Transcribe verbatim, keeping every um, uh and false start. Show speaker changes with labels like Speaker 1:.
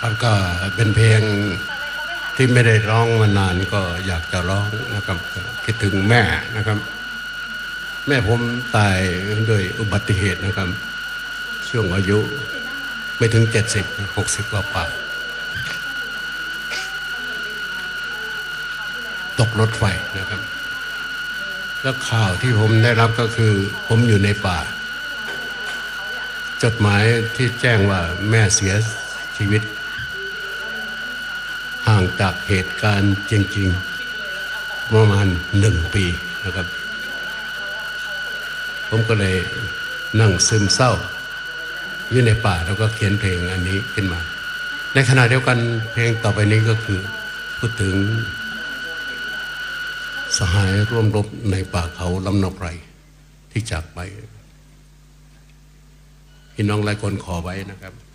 Speaker 1: ครับก็เป็นเพลงที่ไม่ได้ร้องมานานก็อยากจะร้องนะครับคิดถึงแม่นะครับแม่ผมตายด้วยอุบัติเหตุนะครับช่วงอายุไม่ถึงเจ็ดสิบหกสิบกว่าตกรถไฟนะครับแล้วข่าวที่ผมได้รับก็คือผมอยู่ในป่าจดหมายที่แจ้งว่าแม่เสียชีวิตห่างจากเหตุการณ์จริงๆประมาณหนึ่งปีนะครับผมก็เลยนั่งซึมเศร้าอยู่ในป่าแล้วก็เขียนเพลงอันนี้ขึ้นมาในขณะเดียวกันเพลงต่อไปนี้ก็คือพูดถึงสหายร่วมรบในป่าเขาลำนกไพรที่จากไปพี่น้องหลายคนขอไว้นะครับ